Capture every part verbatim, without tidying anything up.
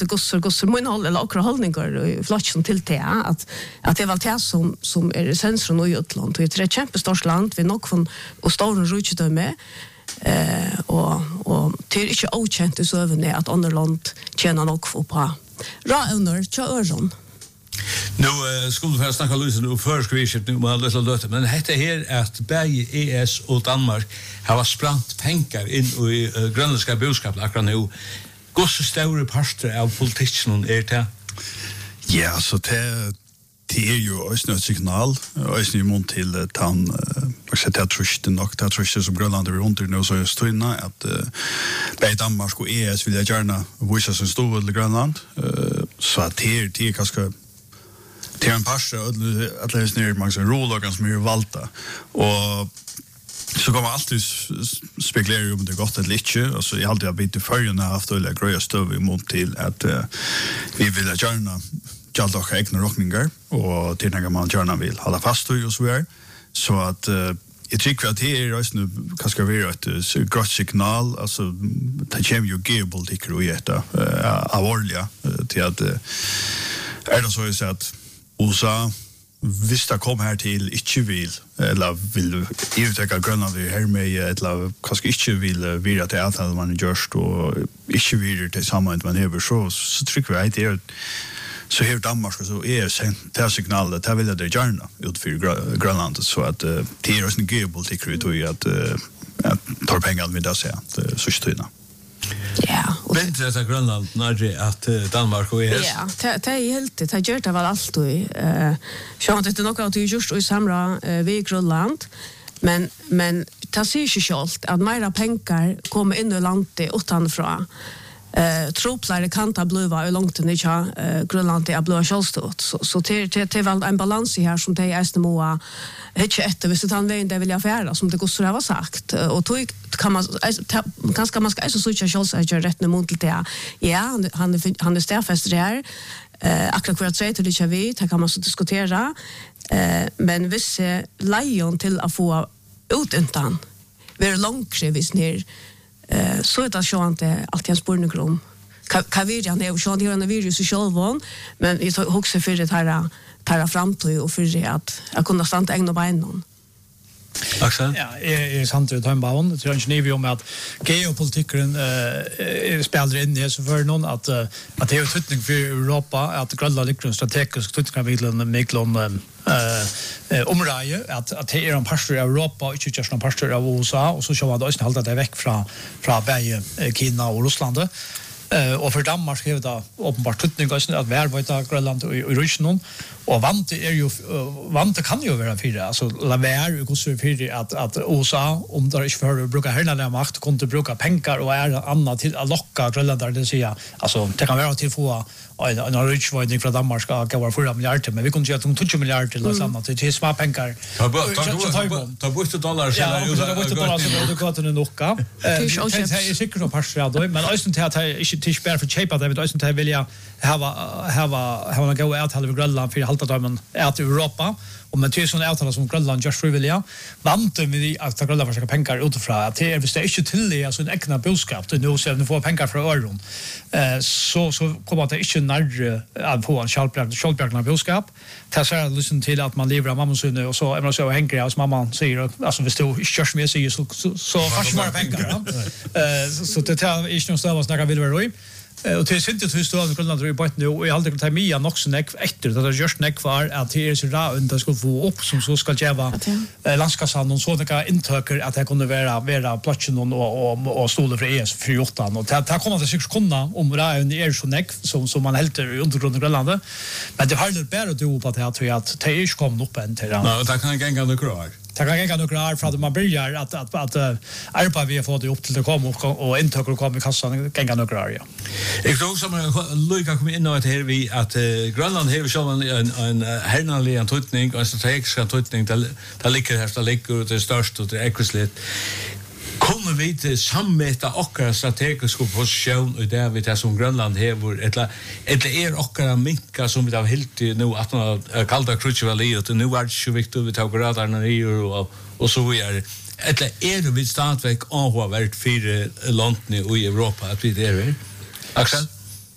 gossor gossor min håll eller akra hållningar i flatchen till det att att det är väl det som som är essensen i Jutland. Det är ett jättestort land vi nog från och stora rutschar med eh och och till inte okänt i söven att andra land tjänar nog på bra. Ra under köron. Nu uh, skulle vi snacka lite nu för skrivet nu med lite löte men heter här att bäge E S och Danmark har sprant pengar in i uh, grönländska boskap akkurat nu. Hur så stora parter av politiken är det? Ja, så det det är ju också ett signal också i mån till tan och så det tror jag nog det tror jag som Grönland är runt nu så just inne att bei Danmark och E S vill jag gärna visa sin stor i Grönland så att det det kanske det är en parse att läsa ner man så roller som är valta och så kommer alltid spekulera om det gott eller inte alltså jag alltid har bit förrna haft eller gröja stöv emot till att uh, vi vill gärna gjalda och egna rockningar och till när man gärna vill hålla fast och så vidare så att uh, jag tycker att det är just nu kanske vara ett gott signal alltså det kommer ju geable till krojeta av olja till att är det så är så att U S A hvis det kom her til ikke vil, eller vil uttekka Grønland vi her med, eller kanskje ikke vil vire til avtale man er gjørst, og ikke vire til sammen man hever, så, så trykker vi at det er så her Danmark, så er sendt det signalet, det vil jeg det gjerne utfyr Grønland, så at uh, det er også en geopolitikk vi tog at, uh, at tar pengene vi da ser, så ikke tøyna. Ja. Väntar det Grönland när att Danmark och E S. Ja, det det är helt det gör det väl allt och eh så att det är något att just i samra vi Grönland men men det ser ju självt att mera pengar kommer in i landet utanför. Eh troplare kan ta blöva hur långt det är eh Grönland är blöva självstått så så det det är väl en balans här som det är måste inte ett visst att han vägen det vill jag färda som det går så har sagt och då kan man ganska man ska så så chans att göra rätt mot det ja han han han är stäfast där eh akkurat för att säga till det vi det kan man så diskutera eh men visst lejon till att få ut undan vi långt vis ner eh så att jag inte alltid en spårning om kan vi ja när jag har en virus i självon men jag husar för det här tar framtid och för att jag kunde stanna egna benen. Axel? Ja, jag är sant ut hembaun. Det är inte ni om att geopolitiken eh spelar in i så för någon att att det är utveckling för Europa att Grönland ligger strategiskt utveckling Miklon eh område att att det är en pastor av Europa och inte just en pastor av U S A och så ska man då inte hålla det väck från från bägge Kina och Ryssland. Eh och för Danmark har det uppenbart tutning att värvita Grönland och Ryssland och vant är ju vant kan ju vara för alltså la vara hur så för att att U S A om där inte för bruka hela den makt kunde bruka pengar och är annat till att locka Grönland det säga alltså det kan vara till få en en richvinding från Danmark ska gå för miljarder men vi kunde ju att de tjugo miljarder till oss annat till små pengar ta ta bort dollar så där så bort dollar så det går till nocka det är säkert att passa då men alltså till att inte till spär för chepa det vet alltså till vilja ha ha ha gå ut halva Grönland för halta damen är till Europa och med tusen avtal som Grönland just frivilliga vant vi att ta Grönland försöka pengar utifrån att det är visst inte till det alltså en äkna boskap det nu så att få pengar från euron eh så så kommer det inte närre att få en självpräglad självpräglad boskap ta så att lyssna till att man lever mamma så och så är man så hänger hos mamma säger alltså visst du körs med sig så så fast mer pengar eh så det är inte någon större snacka vill vara och det är inte hur stor Grönland är på nu och jag hade tagit mig också näck efter det är just näck var att det är så där under ska få upp som så ska geva landskassan och sådana intöker att det kunde vara vara platsen och och och stolar för E S fjorton och det här kommer det säkert kunna om det är så näck som som man helt under Grönland men det har det bättre då på att jag tror att det är kom upp en till det. Ja, det kan gänga några kvar. Det kan gänga några år från man börjar att att att arbeta vi har fått det upp till det komma och och intöker kommer i kassan gänga några år ja. Jag tror som Luca kom in och här vi att Grönland har ju en en hernally en tutning och strategisk tutning där där ligger här där ligger det största och det ekvisligt. Kommer vi till sammäta och strategiska position och där vi tar som Grönland har eller eller är och minka som vi har helt nu att kalda krutchvali och nu är det ju viktigt vi tar gradarna i och och så vidare. Eller är det vi startväg och har varit fyra långt nu i Europa att vi det är Axel?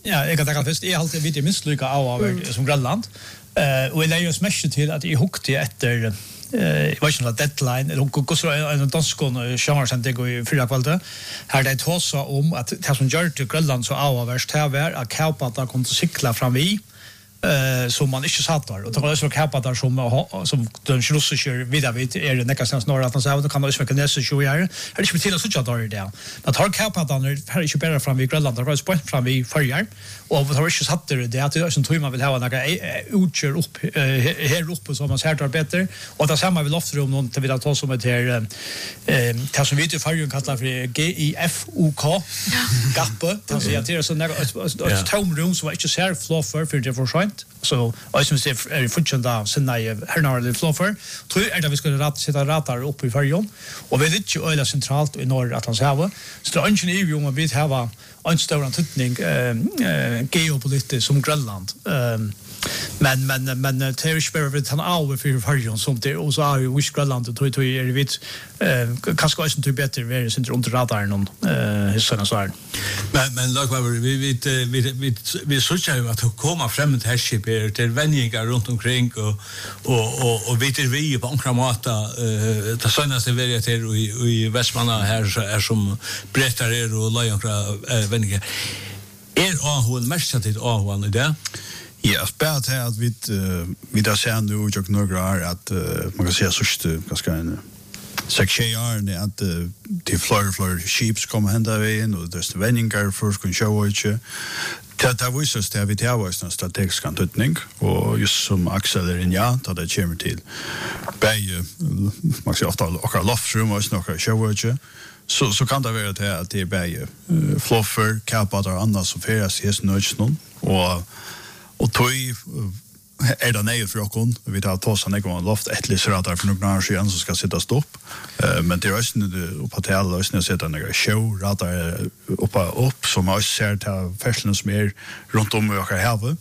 Ja, jag kan ta först. Jag har alltid vid det minst lika av mm. som Grönland. Eh och jag lägger oss mest till att jag hukte efter eh vad som deadline eller hur så en danskon chans att det går i fyra kvalte. Här det tosa om att det som gör till Grönland så av värst här var att Kaupatar kom att cykla fram vi eh som man inte satt där och det var så Kaupatar som som den schlosse kör vidare vid är det nästan snarare att så då kan man ju sveka nästa show här. Här är det till så att där där. Att har Kaupatar här är ju bättre fram vid Grönland där var sport fram vid förjar och vad har ju satt det det att det är som tror man vill ha några utkör upp här uppe som man ser där bättre och det samma vill ofta om någon till vill ta som ett här eh tas som vi förjar kallar för G I F O K gappe det säger att det är så några ett tomrum som inte ser fluffer för det för sent så jag som ser är fortfarande där sen när här när det fluffer tror jag att vi skulle rätt sätta ratar upp i förjon och vi vet ju öla centralt i norr att han säger så det är ju om vi har en stor antydning eh geopolitiskt som Grönland. Ehm men men men det är ju spelar han av för förjon som det och så är ju wish Grönland tror jag är vid eh kanske också inte bättre vara center under radarn någon eh såna så här. Men men lag vad vi vi vi vi vi söker ju att komma fram till härskip är till vänningar runt omkring och och och och vet vi på Ankramata eh det senaste vi till i i Västmanna här är som berättar er och lagra vänningar. Är ahol mest att ahol det? Ja, spärrt här att vi vi där ser nu och några att man kan säga så ganska en sexier det att till floor floor sheeps kommer hända vägen och det är vänningar först kan show ut. Det där visar sig att vi har varit en strategisk antydning och just som Axel är in ja då det kommer till bäj man ska ofta och loftrum och några show ut. Så så kan det vara det att det är bäj fluffer Kaupatar och andra som färs i snösnön och och tog är det nej för okon vi tar tossa ner och loft ett lisradar för några år sedan så ska sitta stopp eh men det är ju inte på hotell och snä sätta några show radar uppa upp som har sett att färslen som är runt om och här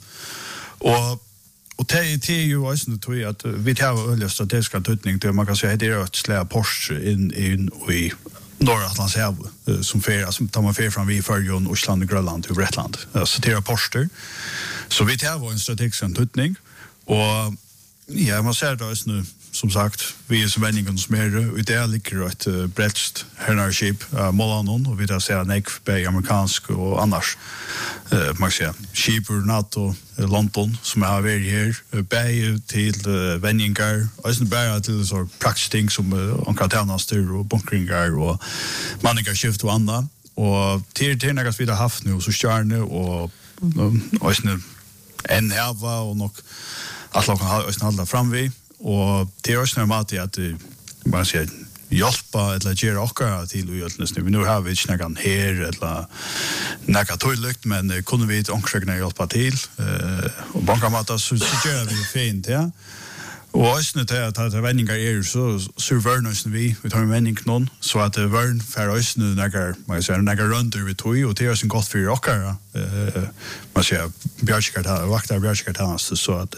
och och det är ju också nu tror jag att vi tar öliga strategiska tutning det man kan säga det är ett slä Porsche in in i norra Atlantshavet som fer som tar man fer från vi förjon Osland och Grönland till Bretland så det är Porsche så vi tar vår en strategisk tutning och ja man ser då just nu som sagt vi är som vänningen som är och det ligger ett uh, bredst herrnarship uh, Molanon och vi där ser en på amerikansk och annars uh, man säger shipper NATO uh, London som har varit här uh, bäj till uh, vänningar och sen bara till så praktiskt ting som uh, onkartanaster och bunkringar och maniga skift och andra och till till något vi har haft nu så stjärne och och sen en hava och nog att låta oss hålla fram vi och det är också normalt att man säger hjälpa eller göra också till ujötnes nu. Vi nu har vi inte någon här eller något toilet men kunde vi inte omkring hjälpa till och bankamata så gör vi fint ja. Och också nu att att vänningar är så så värnas vi vi tar vänning någon så att det värn för oss nu några man säger några runt vi tog och det är så gott för oss eh man säger björskart har vaktar björskart har så att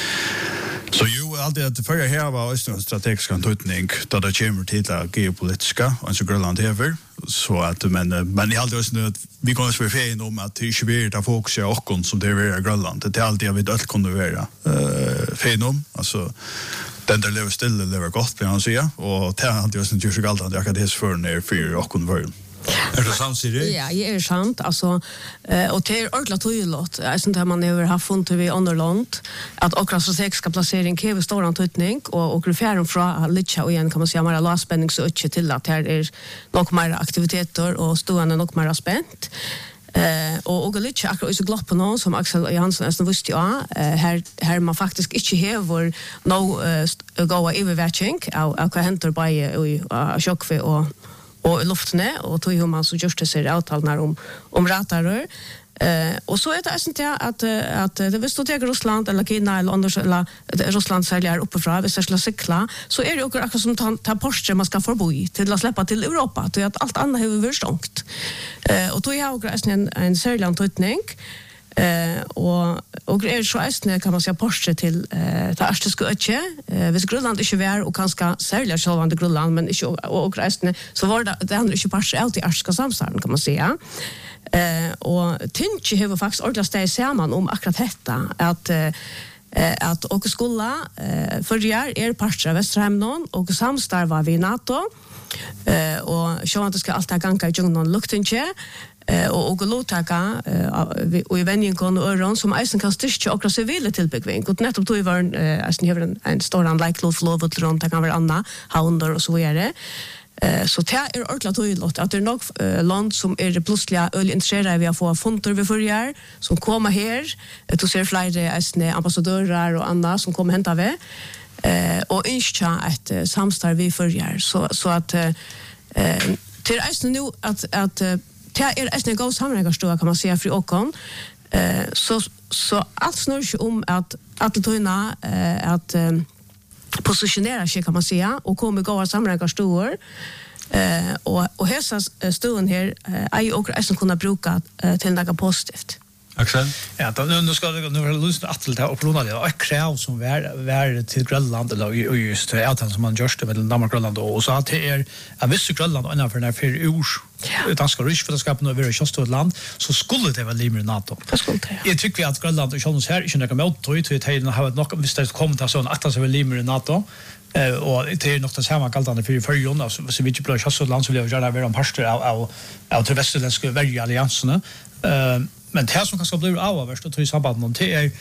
så ju alltid att förra här var också en strategisk antydning då det kommer till att geopolitiska och så Grönland över så att men men i allt också att vi kommer att förfäna om att det är svårt att fokusera och som det är Grönland det är alltid vi allt kunde vara eh fenom alltså den där lever still lever gott på han säger och det har alltid också gjort så galt att jag kan det för ner för och kunde vara är det sant sig det? Ja, det är sant alltså eh och det är ordentligt tydligt. Jag syns att man över har funnit vi underland att också strategiska placering kräver stor antydning och och referen från Litcha och igen kan man säga mer låsspänning så inte till att här är något mer aktiviteter och stående något mer spänt. Eh och och Litcha akkurat så glapp på någon som Axel Jansson nästan visste ja här här man faktiskt inte häver no gå övervärching av av vad händer på i chockfe och och luftne och tog hur man så just det ser avtalnar om om ratarör eh och så är det inte att att det vill stå till Ryssland eller Kina eller andra eller Ryssland säljer uppifrån hvis det ska cykla så är det också akkurat som ta, ta Porsche man ska förbi till att släppa till Europa till att allt annat har varit stångt eh och då är också en en särskild tutning eh och och är så ästne kan man säga Porsche till eh ta första skotche eh vis Grönland inte vär och kanske sälja själva Grönland men inte och och ästne så var det det handlar inte Porsche alltid ärska samstarn kan man säga Eh och Tinchi har faktiskt ordentligt steg samman om akkurat detta att eh att och skola eh för år är parter av Västerhamn och samstarva vi NATO eh och så att det ska allt gånga i någon luktinche eh och och låtaka eh och i vänjen kon öron som isen kan styrka och civila tillbyggning och nettopp då var en alltså ni har en en stor like low flow åt runt kan vara Anna Hounder och så vidare. Eh så det är ordentligt tydligt att det är nog land som är plötsligt öl intresserade vi har få fonter vi för år som kommer här du ser flera äsne ambassadörer och andra som kommer hämta vi eh och inte ett samstarv vi för år så så att eh till äsne nu att att det är äsne gå sammanhängande kan man säga för okon eh så så allt snurrar om att att tona eh, att eh, positionera sig kan man säga och kommer gå att samla stor eh och och hesa stunden här är och är som kunna bruka eh, till något positivt. Axel? Ja, då nu ska det nu lyssna att till och prova det och krav som är är till Grönland eller just det att som man görs med Danmark Grönland och så att det är en viss Grönland och när för när för år utan ska ryska för att skapa något över just ett land så skulle det väl limra NATO. Det skulle det. Jag tycker att Grönland och Schweiz här inte något mot tror jag till att ha något visst det kommer att så att det väl limra NATO. Eh och det är nog det samma galtande för för Jonas så vi inte blir just ett land så vill jag göra vara en pastor av av av till västerländska välja allianserna. Eh men det som kanske blir avvärst och tror i samband med det är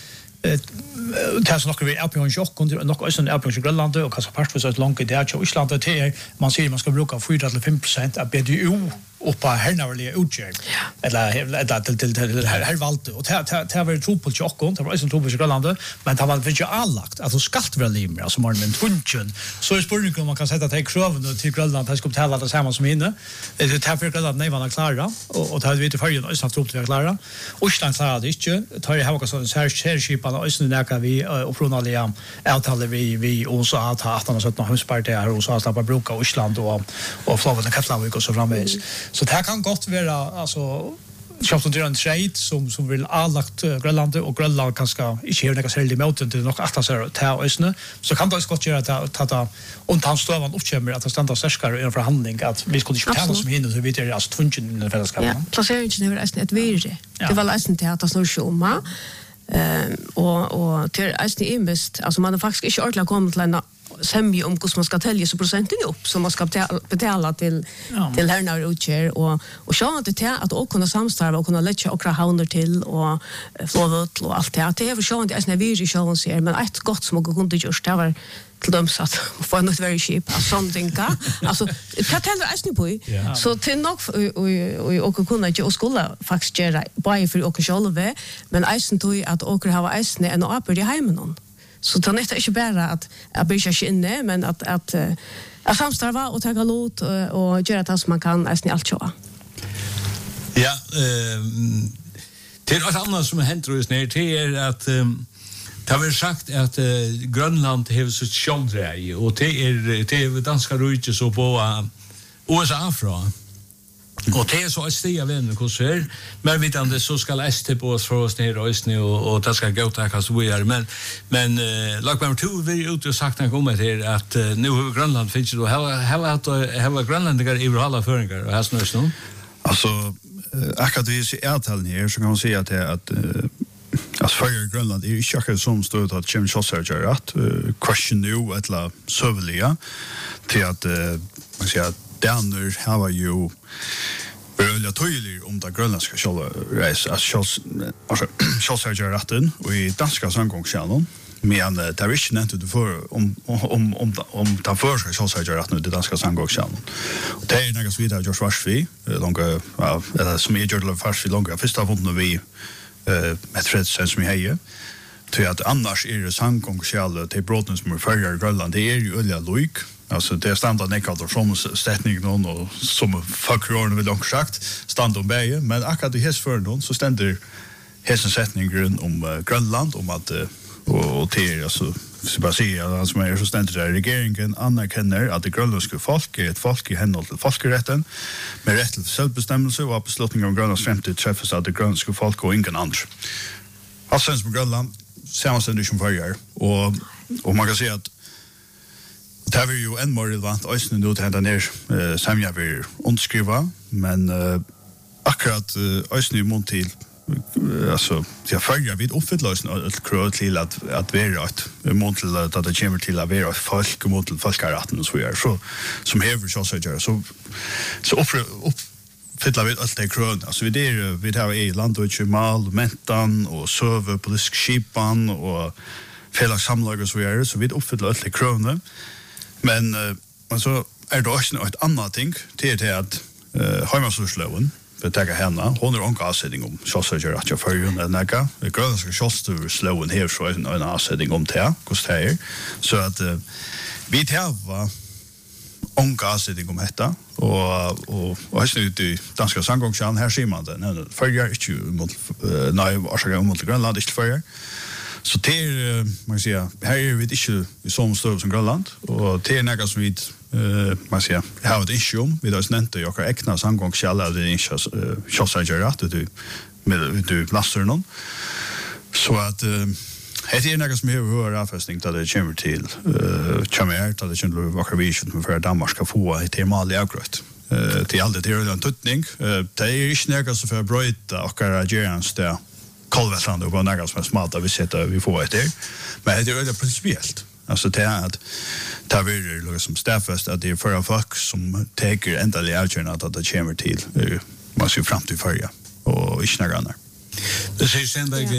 det här som något vi är på en chock och något är sån är på Grönland och kanske part för så långt det är i Island det är man säger man ska bruka fyra till fem procent av B D U uppa hernavliga utgång eller eller till till till här valt och det det var tro på chock och det var sån tro på Grönland men det var inte allagt att det ska vara limmer alltså man med function så är spårningen om man kan sätta till kraven till Grönland att ska betala det samma som inne det tar för Grönland nej var klara och och det hade vi till förrjun och snart tro till klara och Island klarade det inte tar det här också så här ship på och sen där vi och från alla avtal vi vi och så att ha att något hemspart där och så att bara bruka Island och och Florida Katlavik och så framvis så det här kan gott vara alltså köpt under en trade som som vill allagt Grönland och Grönland kanske inte har några särskilt emot det nog att så ta ösnö så kan det skott göra att att ta och han står av uppkommer att stanna särskare i en förhandling att vi skulle inte tala som hinner så vi det alltså tvungen i den fällskap. Ja, placeringen är väl ett virre. Det var lästen till att snurra sjoma. Eh och och till ästen invest alltså man har faktiskt inte ordentligt kommit till en semje om hur man ska tälja så procenten upp som man ska betala till ja. till hernar och utcher och och så att det är att och kunna samstarva och kunna lägga och hundra till och flowut och allt det det är för så att det är vi ju ser men ett gott som går kunde just det var till dem så att få något very cheap something ka alltså kan tälja ästen på så till nog och och kunna ju och skulle faktiskt göra bara för och själva men ästen tog att och ha ästen en apel i hemmen så det är inte bara att jag bryr sig inne men att att att samstarva och ta låt och göra det som man kan nästan allt så. Ja, eh det är något annat som händer just när det är att det har sagt att Grönland har så självdrej och det är det är danska rike så på U S A från och det är så att stiga vänner kurser men vet inte så ska S T på oss för oss ner och nu och det ska gå ta så vi är men men uh, like number two vi ut och sagt att komma till att uh, nu har Grönland finns då har har att ha grönländiga i alla föringar och här snös nu alltså uh, akademisk avtal här så kan man säga att det att uh, As för Grönland är ju inte som stod att Jim Chaucer att question nu eller sövliga till att man säger Danner har ju börjat tydligt om det grönländska själva alltså Chaucer rätten och i danska sångångskärnan men det är inte nämnt det för om om om om ta för sig Chaucer rätten det danska sångångskärnan och det är något vidare George Varsby långa eller som är George Varsby långa första vunnen vi eh med Fredsen som är till att annars är det sångångskärnan till brotten som är förra Grönland det är ju öliga loik. Alltså det är standard nekalt från stätning någon och som faktorn vill också sagt stand om bäge men akkurat i häst för någon så ständer hästen sättning grund om uh, Grönland om att uh, och, och till alltså så bara säga som är så ständer där regeringen anerkänner att det grönländska folk är ett folk i henhold till folkrätten med rätt till självbestämmelse och beslutning om Grönlands femtio träffas av det grönländska folk och ingen annan. Alltså som Grönland sammanständer som förr och och man kan säga att det är ju en mer relevant ösnen då till den där samja vi underskriva men uh, akkurat ösny mont till alltså jag följer vid uppfyllelsen ett krav till att att vara ett mont till att det kommer till att vara folk mot till folkrätten och så vidare så som häver så så så så upp fylla vi allt det krav alltså vi där vi har i landet mal mentan och server politisk skipan och fela samlag och så vidare så vi uppfyller allt det krav men alltså är det också ett annat ting till det att hemmaslöven för ta henne hon är onka avsättning om så att jag för ju den näka det går så just slowen här så en avsättning om det kostar så att vi tar onka avsättning om detta och och och här nu det danska sangångskärn här ser man det för jag inte mot nej varsågod mot Grönland inte för så det man säger här är vi inte i sån stor som Grönland och det är något som vi eh man säger jag har ett issue vi då snänt och jag äkna sangångskälla det är inte så så jag rätt du med du laster någon så att det är något som jag hör avfästning att det kommer till eh kommer att det kommer vara vision för Danmark ska få ett temal i akkurat eh till allt det är en tutning det är inte något som för bröta och Algerians där Kolvetland och några som är smarta vi sätter vi får ett där men det är det principiellt alltså det är att ta vi liksom staffast att det är för folk som tar ända i Algerien att det kommer till man ser fram till förja och inte några andra det säger sen att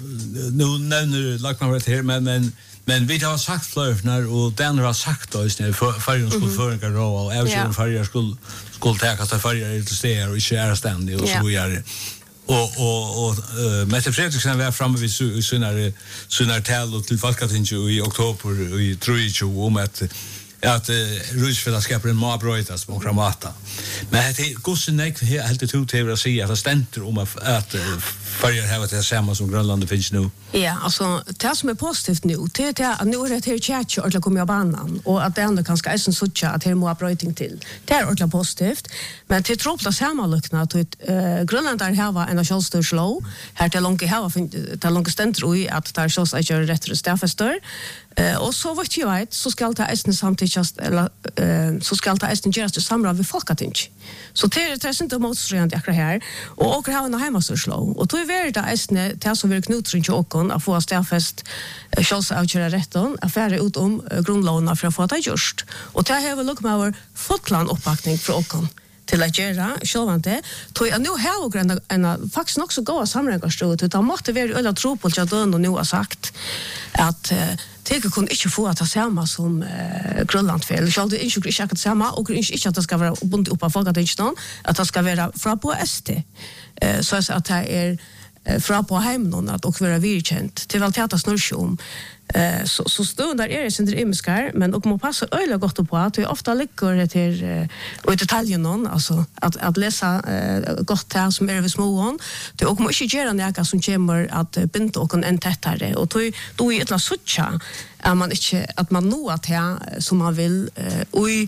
nu nämner Lackman rätt här men men men vi har sagt flörfnar och den har sagt då istället för förja skulle föringa då och Algerien förja skulle skulle ta sig förja till städer och inte är ständigt och så gör och och och uh, Mette Fredriksen var framme vid synare synare tal och till Falkatinge i oktober i tjugo om att att uh, Rusfällskapet en marbroitas på Kramata. Men det går så näck helt det två teorier säga att det stämmer om att att förr har det samma som Grönland finns nu. Ja, alltså det som är positivt nu det är att nu är det här chat och det kommer jag banan och att det ändå kanske är sån sucha att det må bryting till. Det är ordentligt positivt, men det tror jag samma lucka att Grönland där har var en självstor slow. Här till långt här det långt ständer i att där så att göra rätt staffester. Eh och så vart ju vet så ska det ästna samtidigt eller eh så ska det ästna göras det samma vid Folketing. Så det är det inte motstående akkurat här och och har en hemmaslå och då är det ästna det som vill knutring och kon att få staffest chans att köra rätton affärer ut om grundlåna för att få det gjort. Och det har vi look med Falkland uppbackning för okon till att göra självante då jag nu har och en en faktiskt också gå sammanhängande utan måste vi ölla tro på att då nu har sagt att det kan inte få att ta samma som uh, Grönland fel. Så det är inte inte att samma och inte att det ska vara bunt upp av Folketing att det ska vara fra på S T. Uh, så att det är uh, fra på hemnon att och vara vidkänt till väl täta snurrsjom. Eh så så stundar är det sen imskar men och må passa öle gott på att vi ofta ligger det till och i detaljen någon alltså att att läsa uh, gott här som är vid småon det och må inte göra några som kommer att binda och en tättare och då då är det sucha är man inte att man nå att här som man vill och i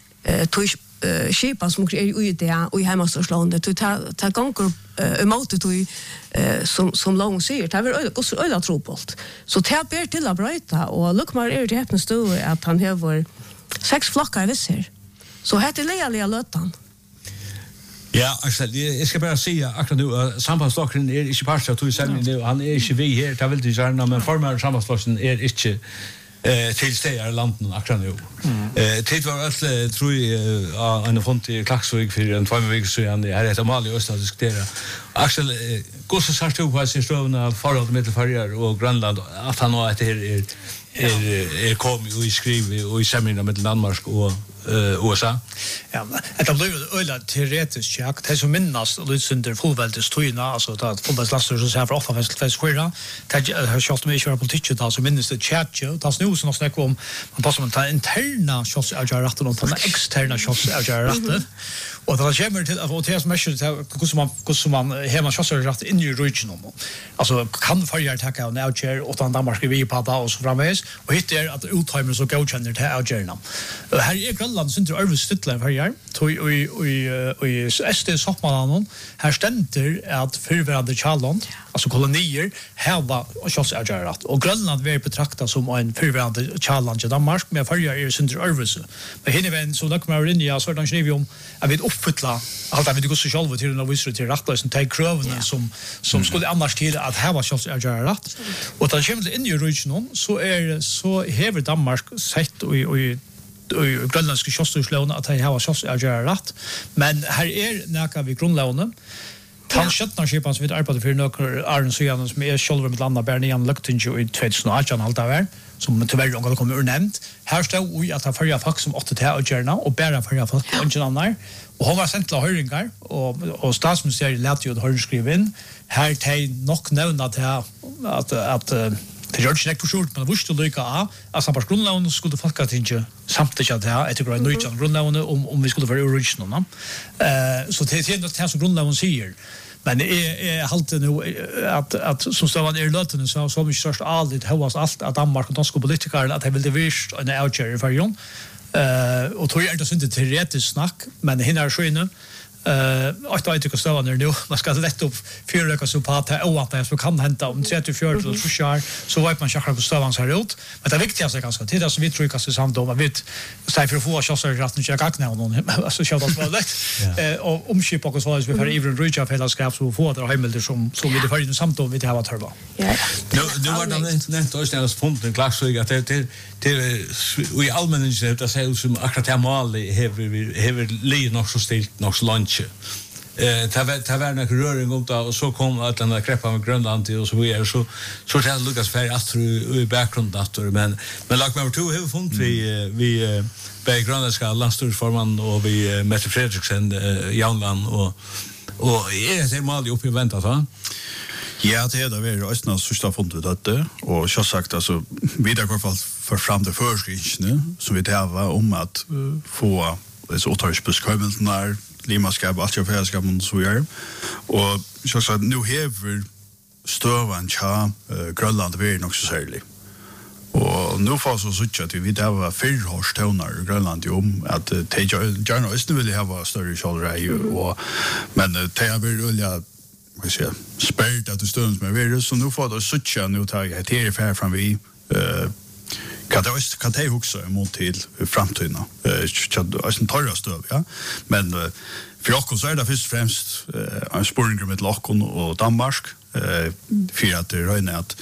tog skipa som är ute där och i hemmaslåndet det tar tar gånger emot det som som lång ser det är också så öla tropult så det ber till att bryta och look mer är det häpna stå att han har sex flockar visser så heter Lealia Lötan. Ja, alltså jag ska bara säga akkurat nu sambandsstocken är inte part av tusen nu han är inte vi här det vill du gärna men formar sambandsstocken är inte eh till städer landen akkurat nu. Eh det var alltså tror jag en font i Klaxvik för en två veckor sedan det här heter Mali Öst att diskutera. Axel gosse sagt ju vad sig stövna förhåll med Färjar och Grönland att han har ett är är är kom och skriver och i seminar med Danmark och Uh, U S A. Ja, det har blivit ölla teoretiskt jag det som minnas Lutsunder fullväldes tojna alltså att fullväldeslaster så här för åtta fest fyra det har skott mig köra politik då så minns det chat ju det snus och snack om man passar man ta interna shots av rätten och ta externa shots av rätten och det kommer till att det som measure hur som man hur som man hemma shots av rätt in i regional alltså kan för jag ta out now chair och ta Danmark vi på och så framväs och hittar att uttimers och godkänner det här Algerien här är land sind över stilla för jag tog och och och S D soppmannen här ständer att förvärde Charlond alltså kolonier här var shots Algeria och Grönland var betraktat som en förvärde Charlond i Danmark med för jag är sind över så men hinner vi så dock mer in i så där skriver om att vi uppfylla allt av det går så själva till när vi ser till rättlösen till kröven som som skulle annars till att här var självs är göra rätt och då kommer det in i regionen så är så häver Danmark sett och och och grönländska kostnadslån att här var självs är göra rätt men här är näka vi grundlånen han skötnar skipan som vi arbetar för några Arne Söjan som är själva med landa Bernian Lucktinge i tjugohundraarton allt av är som tyvärr också kommer urnemt. Här står vi att ha förra fack som åtta till och gärna och bära förra fack och inte annan. Och hon var sent till höringar och och statsministeriet lät ju hör skriva in här till nog nämna att att att det gör inte nektor short men visst du lycka att samma grundlån skulle folk att inte samtidigt att ha ett grön nytt grundlån om om vi skulle vara original eh så det är det som grundlån säger men är är halt nu att att som står i löten så så mycket störst allt hos allt att Danmark och danska politiker att det vill det visst en outcher för jon eh och tror jag det inte teoretiskt snack men hinner sköna eh att jag tycker så när nu man ska lätt upp för det så på att och att det så kan hända om trettiofyra eller så kör så vet man chakra på stavans här ut men det viktigaste är ganska tid så vi tror kanske samt om vet säg för att få chanser att inte jag kan någon så kör det väl eh och omskipa och så vi för even reach av hela skap så få där hemmelder som som vi det för in samt om vi det har varit hörba ja nu nu var det inte då snällt punkt en klass så att det det vi allmänna det säger som akkurat mål har vi har li nog så stilt nog så lunch eh ta ta var några röring om då och så kom att den där kreppa med Grönland och så vidare så så det Lucas Fär att i bakgrunden att men men lag nummer två har funnit vi vi på Grönländska landstingsforman och vi Mette Fredriksen Janland och och är det mal uppe i väntat va. Ja, det är det vi röstna sista fundet detta och så sagt alltså vidare i alla fall för fram det förskrivna som vi det var om att uh, få så återspelskommentar limaskap allt jag färskap och så vidare och så sagt nu häver stövan cha Grönland är nog så särskilt och nu får så så att vi det var fyra årstonar i Grönland om att det gärna är vill ha större shoulder och men det är väl olja vad säger spärrt att det stunds med virus så nu får det sucha nu tar jag till för från vi eh kan det också kan det också emot till framtiden eh så en torra stöv ja men för oss så är det först främst en spårning med Lockon och Danmark eh för att det regnar att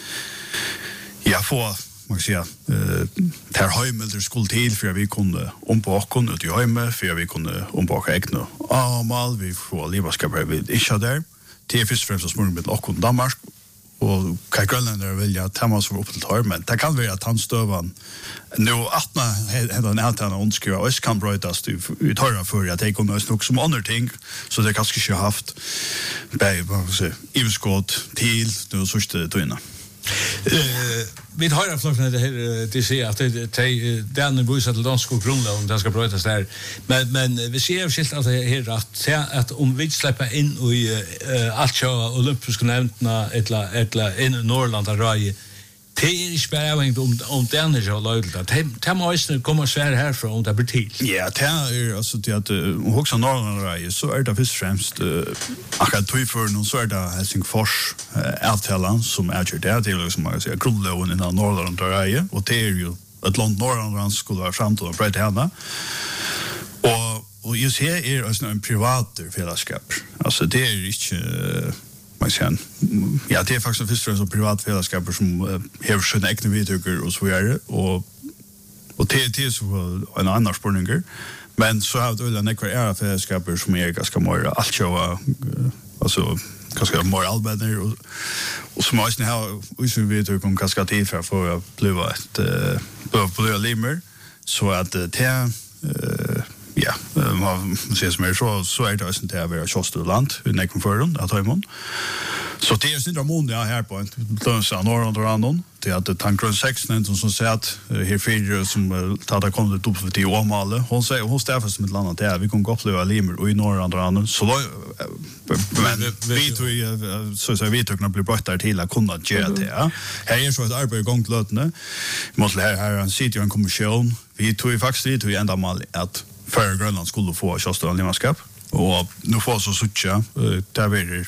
jag får man ska säga eh där hemmelder skulle till för vi kunde om på Lockon ut i hemme för vi kunde om på egna ah mal vi får livaskapar vid inte där till först främst spårning med Lockon Danmark och kan Grönländare vilja ta oss för upp till torr men det kan vara att han stövan nu att när den ätarna ondskriva och kan brötas i torra för att det kommer nog som andra ting så det kanske inte haft bäj vad ska i skott till nu så står det inne eh vi har ju flöjt det här det ser att det den bussar till dansk och grundlag det ska brötas där men men vi ser skilt att det är rätt att om vi släpper in och i allt olympiska nämnderna eller eller in i Norrland där raj det är spärrning om om den är ju löjligt att det måste komma svär härifrån om det blir till. Ja, det är alltså det att också Norrland så är det först främst akkurat två för någon så är det Helsingfors avtalan som är ju det det är liksom man säger grundlagen i Norrland där och det är ju ett land Norrland skulle vara framtid och bredda henne. Och och just här är alltså en privat fällskap. Alltså det är inte man säger ja det är faktiskt först och främst privat fällskap som har sina egna vidtycker och så vidare och och det det är så en annan spårningar men så har det väl några era fällskap som är ganska mer allt så alltså ganska mer allmänna och och som måste ha så vet du kom ganska tid för för att bli ett på på limmer så att det ja, man ser som är så så är det alltså inte att vara kustland i näcken för dem att ha så det är syndrom ja här på Lönsa norr och Randon det att tankgrund sexton som som säger att här fyra som tar kommer det upp för till Åmale hon säger hon står för som ett land där vi kan gå uppleva limer och i norr och Randon så då men vi tror så så vi tycker att bli bort där till att kunna göra det ja här är så ett arbete igång till lötne måste här här en city en kommission vi tror faktiskt vi tror ända mal att för Grönland skulle få kustland limanskap och nu får så sucha där vi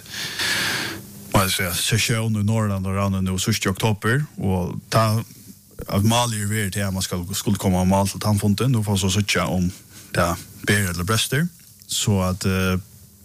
vad ska jag säga i Norrland och Randon nu sista oktober och ta av Mali över till man ska skulle komma mal till Tamfonten nu får så sucha om där ber eller bröster så att uh,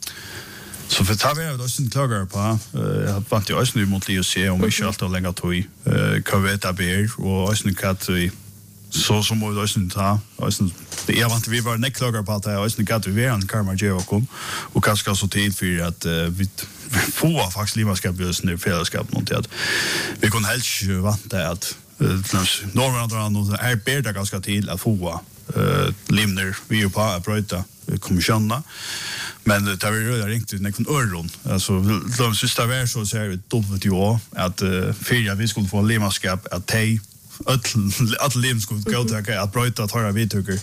så för tar vi av oss en klagar på jag har vant ju också nu mot L C om inte allt och längre tog kan vi ta ber och också katt vi så som vi också ta också det är vant vi var en klagar på att jag också katt vi en karma geo kom och kanske så till för att vi får faktiskt limaskap just nu fällskap mot att vi kan helst vanta att norrandra och är bättre ganska till att få eh limner vi ju på att bryta kommissionerna. Men det har vi redan ringt ut från öron. Alltså de sista var så så är det dubbelt ju att uh, fyra vi skulle få limaskap att tej att lim skulle gå till att bryta att höra vi tycker.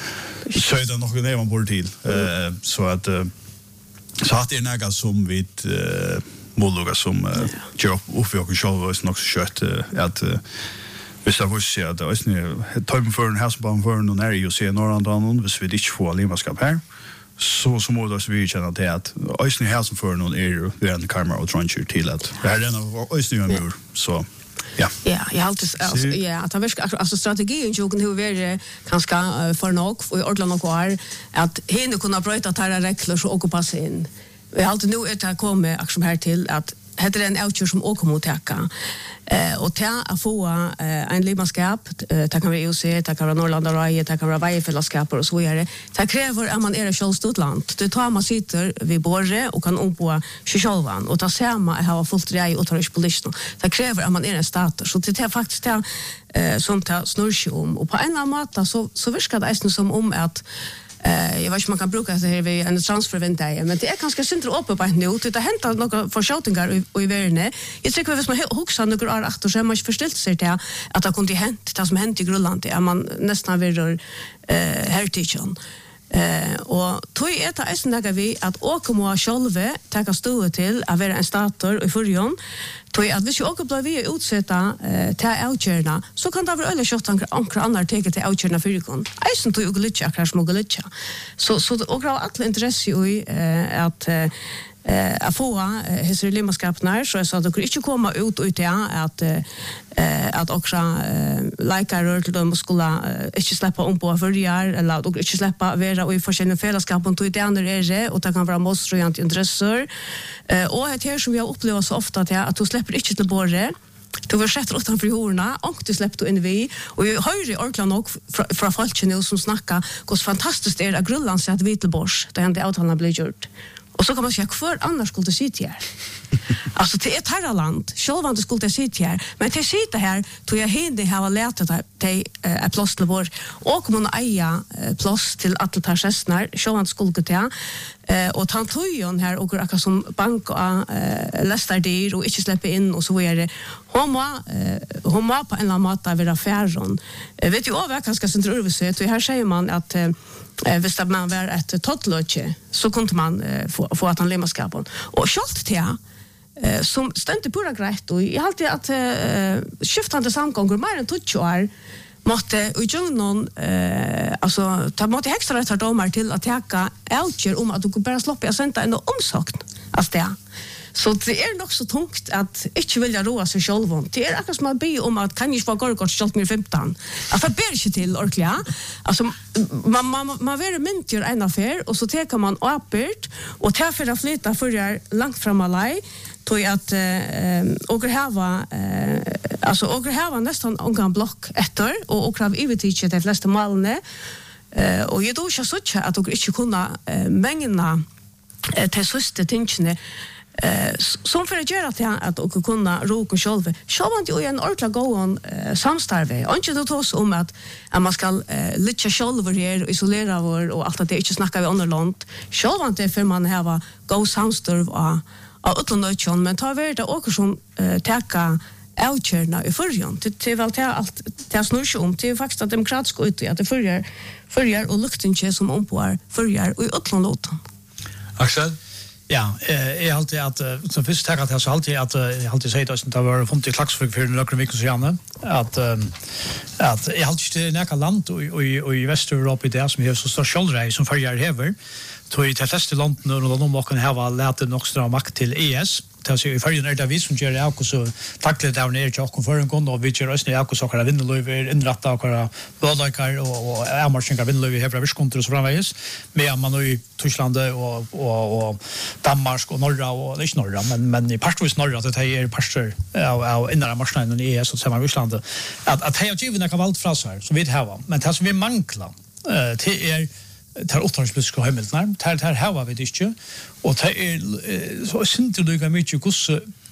Så är det nog det man borde till. Uh, så att uh, så att det är några som vi uh, målloga som uh, gör upp för och själva är nog så kött uh, att uh, hvis jeg vil si at det er tøymen for en helsebane for noen er i å se Norrandran, hvis vi ikke får limaskap her, så, så må det også vi kjenne til at Øysten i helsen for noen er ved en karma og trøncher til at det er en av Øysten i mur, så ja. Ja, jeg har alltid, altså, ja, at det er altså strategien som har vært ganske uh, for nok, og i ordentlig nok var, at henne kunne brøyta tæra rekler så åker passe inn. Vi har alltid nå etter å komme akkurat her til at heter det en outchur som åker mot täcka eh och ta att få eh, en limaskap eh, det kan vara E O C, det kan vara Norrlanda Raj, det kan vara Vajefällskap och så vidare. Det kräver att man är ett självstort land. Det tar man sitter vid borre och kan ombo självan och ta samma ha fullt rej och ta det politiskt. Det kräver att man är en stat så det är faktiskt det eh som tar snurr om och på en annan måte så så verkar det nästan som om att Eh jag vet inte man kan bruka det här vid en transfervinter men det är ganska synd att uppe på nu det har hänt några förskjutningar och i världen. Jag tycker att man huxar några år efter så har man inte förställt sig till att det kunde hänt det som hänt i Grönland är man nästan vidare eh heritage Eh och tog är det är några vi att åka må själva ta stå till att vara en stator i förjon tog att vi ska åka bli vi utsätta eh till outgärna så kan det vara alla shottar ankra andra take till outgärna för ikon. Eisen tog ju glitcha crash mo glitcha. Så så och alla intresse i eh att eh att få hesre limaskapnar så så att det inte komma ut ut ja att eh att också lika till de skulle inte släppa om på förjar eller att inte släppa vara i forskjellige fällskap och det andra är det och det kan vara motstående intresser eh och det här som vi har upplevt så ofta att du släpper inte till borre du var sett utanför horna och du släppte in vi och jag hör i orklan och från folk nu som snackar hur fantastiskt det är att Grönland så att Vittelbors det hände avtalen blir gjort. Och så kan man säga för annars skulle det sitta här. Alltså det är ett herraland. Själva det skulle det sitta här. Men det sitter här tog jag hinner ha lärt att det är plats till vår och man äga plats till att ta sessnar. Själva skulle det eh och han tog ju här och akkurat som bank och eh, lästar dyr och inte släppa in och så vidare. Hon var eh, hon var på en eller annan måte vid affären. Eh, vet ju av jag kanske inte tror vi så här säger man att eh, Eh visst att man var ett tottlöche så kunde man eh, få få att han limaskapen och skalt till eh som stände på det grejt och jag alltid att eh, skiftande samgångar mer än tjugo år måste och ju någon eh alltså ta måste extra rätt domar till att täcka outger om att du kan bara slippa jag sända en omsökt alltså det så det är nog så tungt att inte vilja roa sig själv. Det är akkurat som att be om att kan ju få gå kort stolt med femton. Alltså ber inte till ordentligt. Alltså man man man vill mynta en affär och så tar man uppåt och tar för att flytta för långt fram allai tog att eh och hava eh alltså och hava nästan en block efter och och krav evigt de flesta målne eh och jag då så så att och inte kunna mängna till sista tingene Eh som för att göra till att och kunna roka själva. Själva ju en ordla gå on samstarve. Och inte då oss om att att man ska uh, lycka själva här och isolera vår och allt att det inte snacka vi andra land. Själva inte för man har gå samstarv och och utlandöchon men tar vi det också som uh, täcka outgärna i förjon. Det det väl till allt det snurr om till faktiskt att demokratiskt ut att det förjar förjar och lukten som om på förjar och utlandlåten. Axel Ja, eh är alltid att så först tackar jag så alltid att jag alltid säger att det var funnit i klaxflyg för några veckor sedan att att jag alltid det näka land och och i Västeuropa det som är så stor skillnad som för jag häver tog i det flesta land nu och de kan ha lärt nog större makt till E S till sig i förrän är det vi som gör det och så tacklar det ner till och för en gång och vi gör oss ner och så kan vinna löver inrätta och vara bladlikar och och Amarsen vinna löver här för så framvägs med man i Tyskland och och och Danmark och norra och inte norra men men i pastor norra att det är pastor av av inre marknaden i E S och så Ryssland att att ha givet några valt fraser så vi har men det som vi manglar eh till är tar åttaårspolitiska hemmeltnar tar tar här var vi det inte och det är så synd det går mycket kus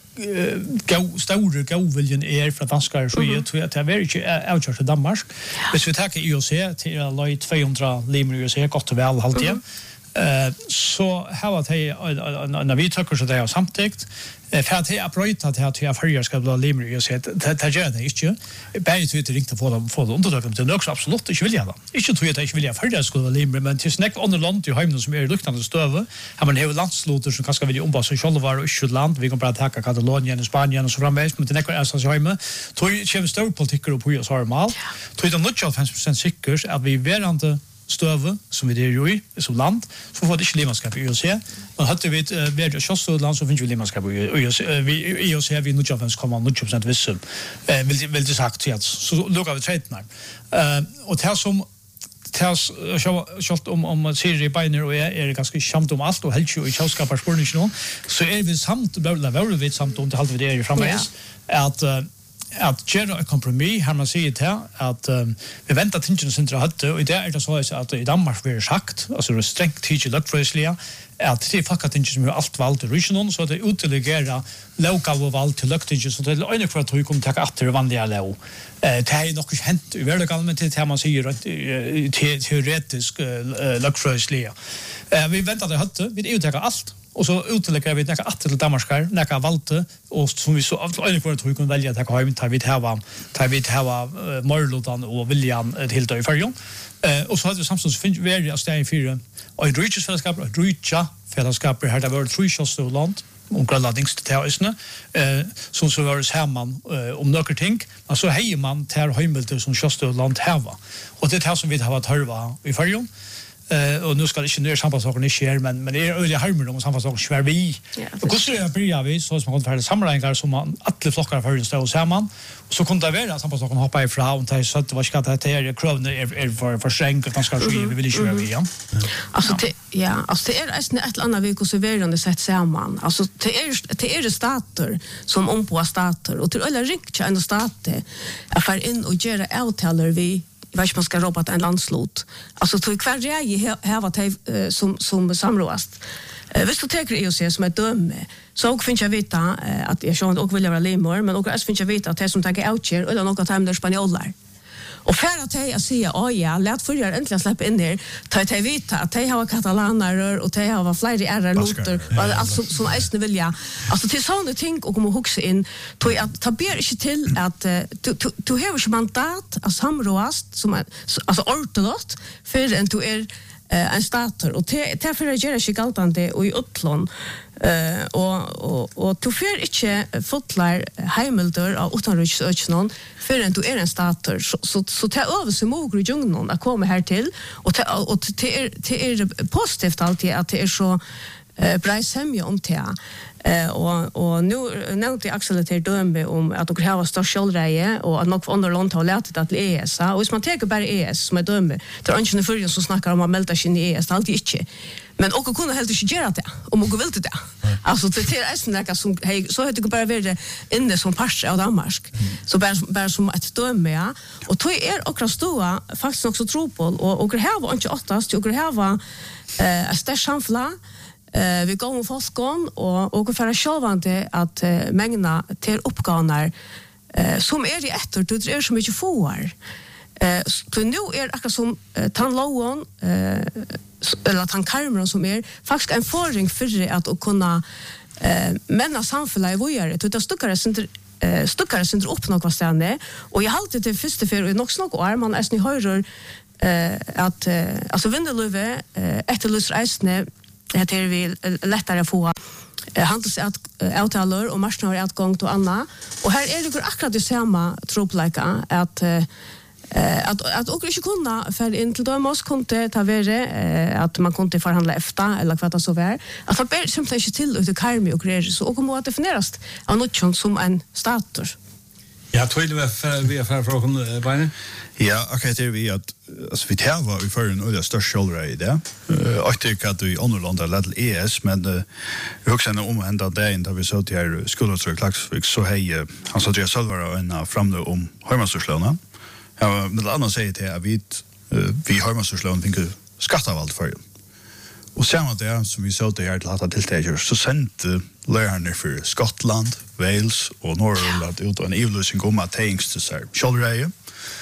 gå stora gåviljen är för danskar så jag tror att det är väldigt outchart i Danmark. Hvis vi tar I O C till Lloyd tvåhundra limer I O C gott och väl halvtid. Eh så här var det när vi tycker så det är samtidigt för att jag bröt att jag till förra ska bli limer I O C det gör det inte. Bättre ut det riktigt för för undersökning det är också absolut inte vill jag då. Inte tror jag att jag vill jag förra ska bli limer men till snack under land i hemmen som är luktande stöve. Har man hela landsloter som kanske vill omba sig själva var och Sjöland vi kan bara ta Katalonien och Spanien och så framvägs men det är är så hemma. Tror jag känns stor politiker på oss har mal. Tror jag inte fem procent säkert att vi verande stöve som vi det ju i som land så får det inte lemanskap I O C. Man hade vi ett värde land så finns ju lemanskap I vi I O C vi nu jobbar kommer nu procent vissum. Eh vill vill det sagt så så lukar vi tretnar. Eh och det som tas så schalt om om serie Biner och är det ganska skämt om allt och helt ju I chauskapar spårningen så är vi samt väl väl vi samt och halt vi det I framvägs att att göra ett kompromiss har man säger det att um, vi väntar till den centra hade och det är det så att I Danmark blir sagt alltså det strängt till luktfrösliga att det fuckat inte som allt valt regionen så det utdelegera lokala val till luktinge så det är en för att vi kommer ta åter vanliga lov. Eh det är nog hänt I verkligen men det man säger teoretisk luktfrösliga. Eh vi väntar det hade vi utdelega allt och så utlägger vi några att till Danmarkar några valde och som vi så alla för att vi kan välja att ta hem ta vi ha ta vi ha Marlodan och William till då I förjon eh och så hade vi samtidigt finns vi att stå I fyra och I Reaches fällskap och Reacha fällskap har det varit tre shows så långt om gradings till isne eh som så var det hemman om några ting alltså hejer man till hemmelter som shows så långt hava och det här som vi har varit hörva I förjon Eh och nu ska det inte ner sammansaken I sker men men det är öliga harmor om sammansaken svär vi. Och så är det börjar vi så som man kan få samlingar som man alla flockar för stå samman och så kunde det vara sammansaken hoppa ifrån och ta så att vad ska det är krovner är för för skänk att man ska ske vi vill inte köra vi ja. Alltså det ja alltså det är nästan ett annat vecka så verande sett samman. Alltså det är det är det stater som om på stater och till alla rikt en stat affär in och göra avtalar vi vad man ska ropa en landslot. Alltså till kvar jag har varit som som samråast. Eh visst du tänker E O C som ett döme. Så och finns jag veta att jag sjön och vill vara lemor men också finns jag veta att det som tänker outcher eller något time där spanjolar. Och för att jag säger åh ja, låt för jag äntligen släppa in där. Ta ta vita att jag har katalaner och att jag har flera ära noter alltså som ästne vill jag. Alltså till såna ting och komma huxa in tog att ta ber inte till att du du har ju mandat att samråast som alltså ortodoxt för en du är en stater och till för att göra sig galtande och I utlån eh och och och du får inte fotlar hemmelder av utanriksöknon för att du är en stater så så så ta över så många jungnon att komma här till och ta, och det är det är positivt alltid att det är så eh bräsemja om det eh och och nu nämnde Axel till döme om att de har störst självreje och att något underland har lärt det att E S och hvis man tar bara E S som är döme det är inte för som snackar om att melda sig in I E S alltid inte men och kunna helt inte göra det om och vill det alltså det är nästan något som hej så heter det bara vara inne som pass av Danmark så bara bara som ett döme ja och då är också stora faktiskt också tro på och och här var inte åttast och här var eh ett stort samfla Eh vi går med forskon och och för att självante att uh, mängna till uppgåvor eh som är det efter det är så mycket får. Eh så nu är det akkurat som uh, tandlån eh eller tandkarmen som är faktiskt en förring för att att kunna eh männa samhället vad gör det det stuckar det eh stuckar det upp något ställen och jag hållit det första för och nog snart är man är ni hör eh att uh, alltså vindelöve eh efterlysreisne det är vi lättare få handels avtalar och marknadsutgång och annat och här är det akkurat det samma troplika att Eh att att och inte kunna för in till Dömos kunde ta vara eh, att man kunde förhandla efter eller vad det så var. Att det ber som inte till ut karmi och grejer så och kommer att definieras av något som en status. Ja, tror du vi är för frågan Beine? Ja, okej, det är vi att alltså vi tar var vi för en öde större shoulder i det. Jag tycker att vi underlanda little E S men vi också när om ända där där vi så till skolan så Klaxvik så hej han sa det själva och en fram om hemmaslåna. Ja, men det andra säger till att vi vi hemmaslåna tänker skattavald för. Och samma där som vi så där till att tilltäger så sent lärarna för Skottland, Wales och Norrland ut en evolution om att tänks till så shoulder.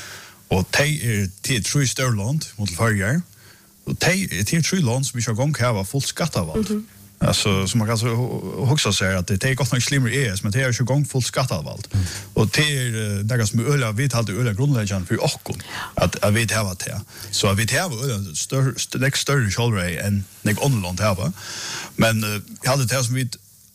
Og de er til tru Størland mot Farger. Og de er til tru land som ikke har gang hava fullt skattavald. Mm -hmm. Altså, så man kan så huske seg at det er godt nok slimmer E S, men det er ikke gang fullt skattavald. Mm. Og det er det som er øyla, vi talte øyla grunnleggende for okkon, at, at vi hava det. Så vi hava øyla større, større, større kjolrei enn nek underland hava. Men uh, jeg hadde det som vi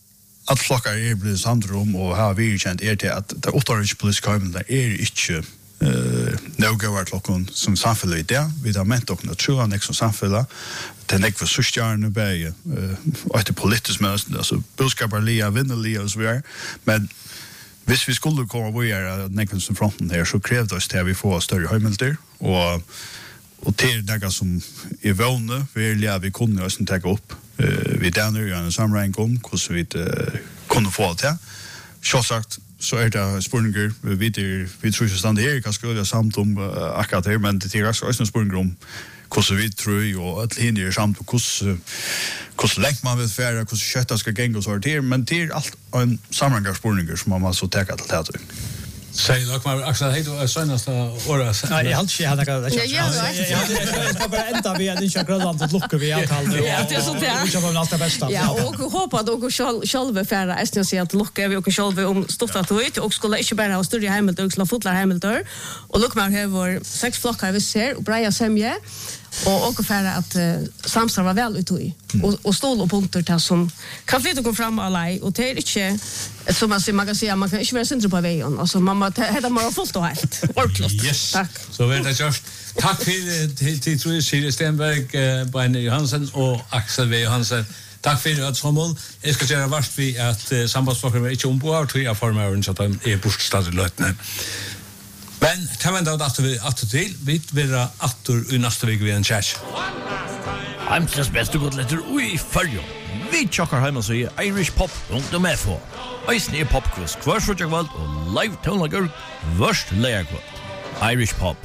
at flokkar er blevet samdrom og har vi kjent er til at det åttarige politiske heimen er ikke Uh, no go out lokon som samfella i det vi har ment och naturligt nästa som samfella det nek för sustjarne bäge och det politiskt men alltså budskapar lia vinnerliga och så vidare men hvis vi skulle komma på är nek som fronten här så krävde oss att vi får större höjmelter och och till det som är vånne vill jag vi kunde oss ta upp uh, vi där nu en samring om hur vi uh, kunde få det så sagt så är det spurningar vi det vi tror ju stanna här kanske skulle samt om uh, akkurat här men det är också en spurning om hur vi tror och att hinner samt och hur hur länge man vill färra hur köttet ska gänga och så här men det är allt en sammanhang spurningar som man måste ta till det. Säg dock mal Axel hej då senaste året. Nej, jag har inte hade det. Ja, jag ska bara ända vi inte Grönland att lucka vi avtal. Ja, det är så där. Vi jobbar allt det bästa. Ja, och hoppas att och själva färra S T C att lucka vi och själva om stoftat ut och skulle inte bara ha större hemmet och skulle fotla hemmet och look man har vår sex flockar vi ser och Braja Semje och och för att uh, samstarva väl ut i och och stål och punkter där som kan flytta gå fram alla och det är inte som man ser man kan säga man kan inte vara centrum på vägen alltså mamma heter man fullt och helt ordentligt. Yes. Tack. Så väl det just tack för till till tror jag Stenberg Beine Johansen och Axel W Johansen. Tack för att som jag ska göra vart vi att uh, sambandsflockar inte ombord tror jag formar så att de är bostad lötne. Men ta vänta att vi att till vi vill attor i nästa vecka vi en chat. I'm just best to go letter ui följo. Vi chockar hemma så i Irish pop runt om med för. Ice near pop quiz. Kvar så jag valt och live tonlager worst layer Irish pop.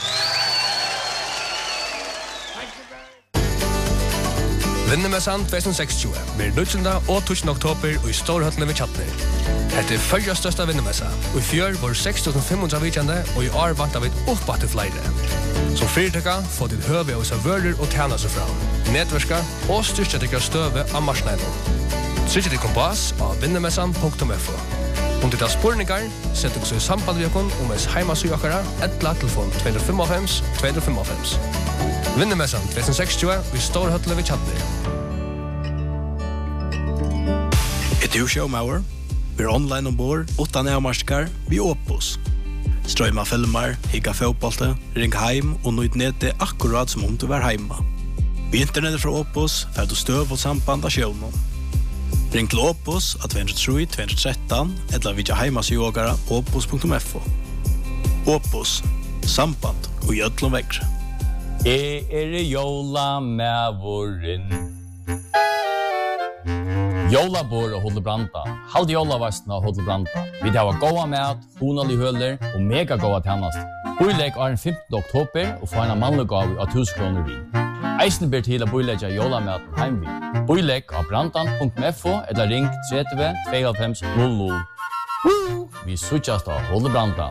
Vinnemessan tjugo tjugosex blir nuttjenda og tusen oktober i Storhøtlen ved Tjattner. Dette er fyrja største vinnemessa, og i fjør var seks tusen fem hundre vidkjende, og i år vant av et oppbatte flere. Som fyrtøkka får ditt høve av servører og tjena seg fra, netverska og styrkja dikker støve av marsneiden. Trykja ditt kompass av vinnemessan punktum f o. Om ditt har spurningar, sett dere så i samband med okon om ens heimasøkere, etla telefon två fem fem två fem fem. Vinnemessan tjugo tjugosex i Storhøtlen ved Tjattner. Et du showmauer? Vi er online ombord, utan nærmarskar, vi Opus. Strøyma filmer, higga fotbollte, ring heim og nøyt nete akkurat som om du var heima. Vi internettet fra Opus er du støv og samband av showmen. Ring til Opus av två tre två ett tre eller vidja heimasjogara opus punktum f o. Opus, samband og gjødlom vekre. Jeg er jola med våren. Jolabor og Hodlebranta. Halde jolavastna og Hodlebranta. Vi tar goa mat, honalig høler og mega goa tjennast. Boileg er den femtende oktober og får en mannlig gav av tusen kroner vi. Eisen ber til å boilegge jolamaten heim vi. Boileg av brantan punktum f o eller ring tre två fem noll noll. Vi suttjast av Hodlebranta.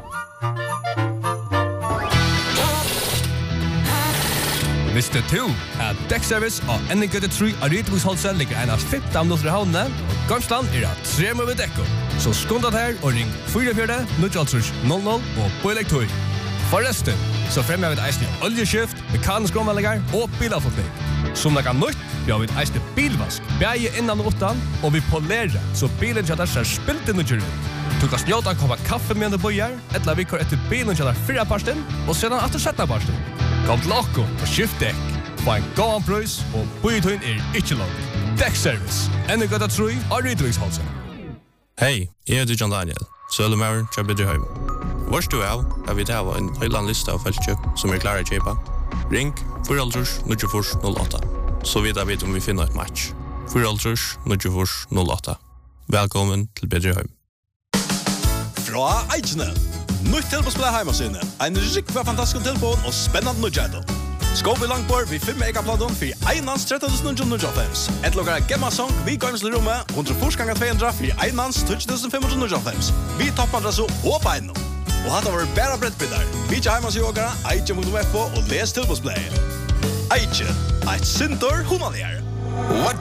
Visste du at dekkservice og Ennegøtte tre av Rytebosholsen ligger en av femten minutter i havnene, og Gamsland er av tre med dekko. Så skundet her og ring fire fire noll noll og boileg tog. Forresten, så fremmer vi et eisende oljeskift, mekanisk omvallinger og bilavfotning. Som det kan nytt, vi har vi et eisende bilvask, bæge innan og utan, og vi polerer, så bilen kjøtter seg spilt i nødgjøret. Du kan snjåta en koppa kaffe med en bøyer, etla vi kår etter bilen til den fyrre parsten, og sedan etter sjette parsten. Kom til okko og skift dekk. Få en gåan prøys, og bøytøyen er ikke låg. Dekkservice. Enda gøtta troi av Rydvigsholsen. Hei, jeg heter John Daniel, Søllemauer til Bedreheim. Vars du er, har vi tava en høyland lista av feltkjøp som er klare å kjøpa. Ring fire null fire null åtta, så vidt jeg vet om vi finner et match. fire null fire null åtta. Velkommen til Bedreheim. Fra Eichene. Nytt tilbådsspil er heimasyne. En rikva fantastisk tilbåd og spennende nødgjædel. Skåp i langbord vi fem ekapladon for einans tretten tusen ni hundre og fem. Et lukkar Gemma-song vi gøymsle rommet, hundre fors ganger to hundre for einans tretton tusen fem hundre og fem. Vi toppmadra så og beino. Og hatt var bæra brettbildar. Vi ikke heimas jogara, Eiche mot F og les tilbådsspil. Eiche, eit sintor hunalier. What